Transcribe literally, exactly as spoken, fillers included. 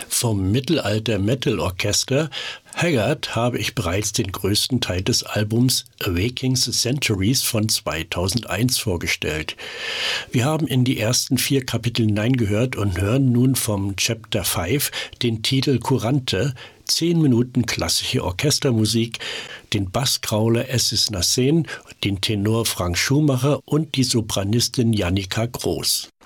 Vom Mittelalter-Metal-Orchester Haggard habe ich bereits den größten Teil des Albums Awaking the Centuries von zweitausendeins vorgestellt. Wir haben in die ersten vier Kapitel hineingehört und hören nun vom Chapter fünf den Titel Courante, zehn Minuten klassische Orchestermusik, den Basskrauler Essis Nassen, den Tenor Frank Schumacher und die Sopranistin Jannika Groß.